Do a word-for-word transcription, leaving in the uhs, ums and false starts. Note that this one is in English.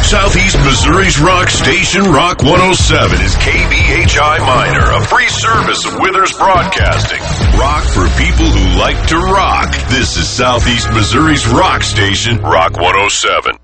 Southeast Missouri's rock station, Rock one oh seven, is K B H I Minor, a free service of Withers Broadcasting. Rock for people who like to rock. This is Southeast Missouri's rock station, Rock one oh seven.